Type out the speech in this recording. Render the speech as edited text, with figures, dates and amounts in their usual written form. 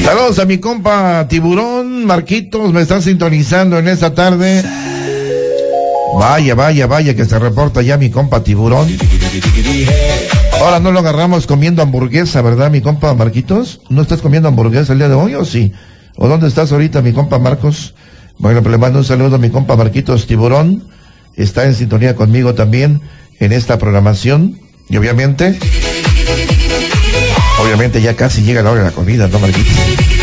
Saludos a mi compa Tiburón, Marquitos, me están sintonizando en esta tarde. Vaya, que se reporta ya mi compa Tiburón. Ahora no lo agarramos comiendo hamburguesa, ¿verdad, mi compa Marquitos? ¿No estás comiendo hamburguesa el día de hoy o sí? ¿O dónde estás ahorita, mi compa Marcos? Bueno, pues le mando un saludo a mi compa Marquitos Tiburón. Está en sintonía conmigo también en esta programación. Y obviamente ya casi llega la hora de la comida, ¿no, Marquitos?